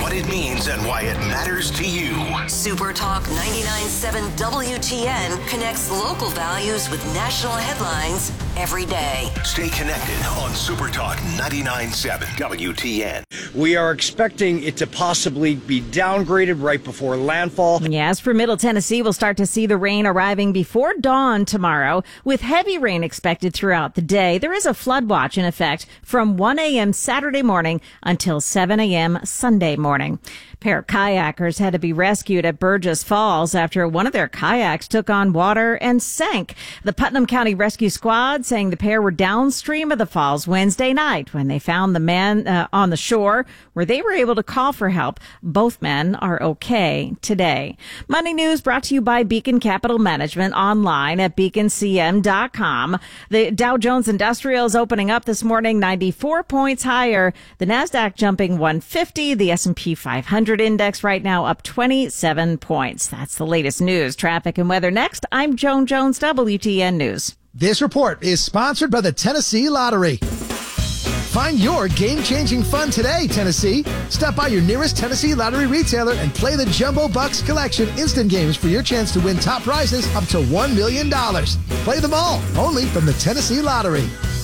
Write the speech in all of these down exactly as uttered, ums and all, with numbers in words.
what it means and why it matters to you. Super Talk ninety-nine point seven W T N connects local values with national headlines every day. Stay connected on Super Talk ninety-nine point seven W T N. We are expecting it to possibly be downgraded right before landfall. Yeah, as for Middle Tennessee, we'll start to see the rain arriving before dawn tomorrow, with heavy rain expected throughout the day. There is a flood watch in effect from one a.m. Saturday morning until seven a.m. Sunday morning. A pair of kayakers had to be rescued at Burgess Falls after one of their kayaks took on water and sank. The Putnam County Rescue Squad saying the pair were downstream of the falls Wednesday night when they found the men uh, on the shore, where they were able to call for help. Both men are okay today. Money News brought to you by Beacon Capital Management, online at beacon c m dot com. The Dow Jones Industrial is opening up this morning ninety-four points higher. The Nasdaq jumping one fifty. The S and P five hundred index right now up twenty-seven points. That's the latest news, traffic, and weather. Next, I'm Joan Jones, W T N News. This report is sponsored by the Tennessee Lottery. Find your game-changing fun today, Tennessee. Stop by your nearest Tennessee Lottery retailer and play the Jumbo Bucks Collection instant games for your chance to win top prizes up to one million dollars. Play them all, only from the Tennessee Lottery.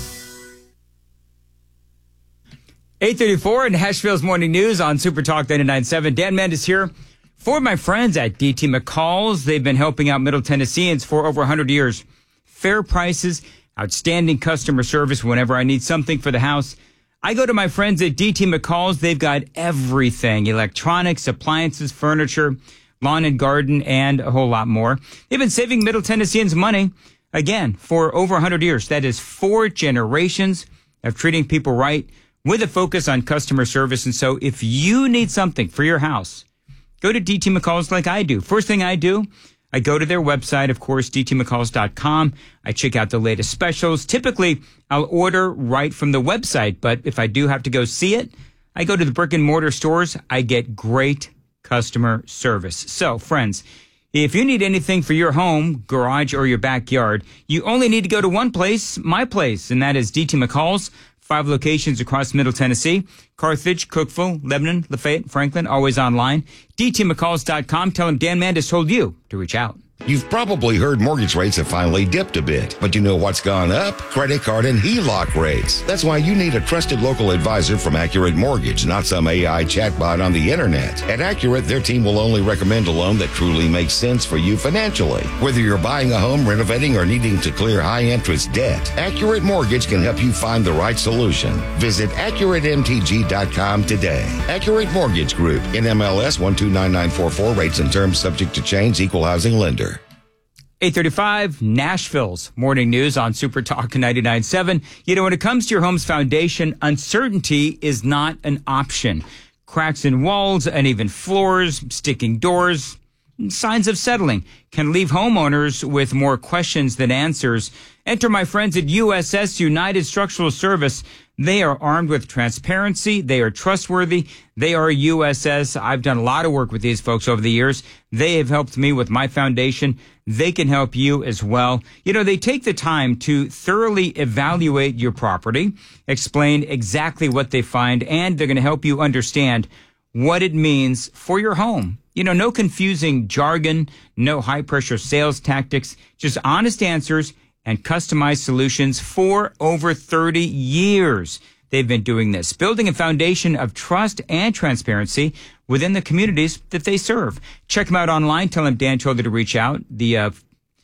eight thirty-four in Nashville's Morning News on Super Talk ninety-nine point seven. Dan Mendes here. For my friends at D T McCall's, they've been helping out Middle Tennesseans for over one hundred years. Fair prices, outstanding customer service whenever I need something for the house. I go to my friends at D T McCall's. They've got everything: electronics, appliances, furniture, lawn and garden, and a whole lot more. They've been saving Middle Tennesseans money, again, for over one hundred years. That is four generations of treating people right with a focus on customer service. And so if you need something for your house, go to D T McCall's like I do. First thing I do, I go to their website, of course, d t mccalls dot com. I check out the latest specials. Typically, I'll order right from the website, but if I do have to go see it, I go to the brick and mortar stores. I get great customer service. So, friends, if you need anything for your home, garage, or your backyard, you only need to go to one place, my place, and that is D T McCall's. Five locations across Middle Tennessee: Carthage, Cookeville, Lebanon, Lafayette, Franklin, always online. d t mccalls dot com. Tell them Dan Mendes told you to reach out. You've probably heard mortgage rates have finally dipped a bit, but you know what's gone up? Credit card and H E L O C rates. That's why you need a trusted local advisor from Accurate Mortgage, not some A I chatbot on the internet. At Accurate, their team will only recommend a loan that truly makes sense for you financially. Whether you're buying a home, renovating, or needing to clear high-interest debt, Accurate Mortgage can help you find the right solution. Visit accurate m t g dot com today. Accurate Mortgage Group, N M L S one two nine nine four four, rates and terms subject to change, equal housing lender. eight thirty-five, Nashville's Morning News on Super Talk ninety-nine point seven. You know, when it comes to your home's foundation, uncertainty is not an option. Cracks in walls, uneven floors, sticking doors, signs of settling can leave homeowners with more questions than answers. Enter my friends at U S S United Structural Service. They are armed with transparency. They are trustworthy. They are U S S. I've done a lot of work with these folks over the years. They have helped me with my foundation. They can help you as well. You know, they take the time to thoroughly evaluate your property, explain exactly what they find, and they're going to help you understand what it means for your home. You know, no confusing jargon, no high-pressure sales tactics, just honest answers and customized solutions for over thirty years. They've been doing this, building a foundation of trust and transparency within the communities that they serve. Check them out online. Tell them Dan told you to reach out. The uh,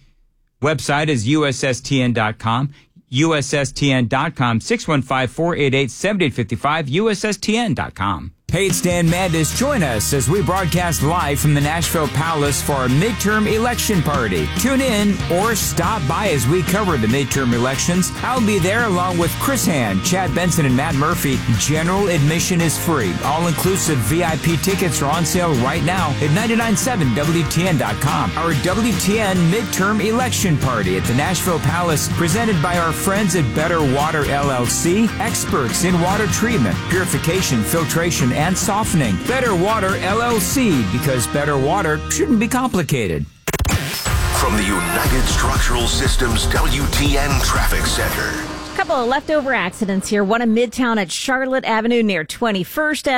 website is U S S T N dot com, U S S T N dot com, six one five, four eight eight, seven eight five five, U S S T N dot com. Hey, it's Dan Mendes. Join us as we broadcast live from the Nashville Palace for our midterm election party. Tune in or stop by as we cover the midterm elections. I'll be there along with Chris Hand, Chad Benson, and Matt Murphy. General admission is free. All-inclusive V I P tickets are on sale right now at ninety-nine point seven W T N dot com. Our W T N midterm election party at the Nashville Palace, presented by our friends at Better Water L L C, experts in water treatment, purification, filtration, and softening. Better Water L L C, because better water shouldn't be complicated. From the United Structural Systems W T N Traffic Center. A couple of leftover accidents here. One in Midtown at Charlotte Avenue near twenty-first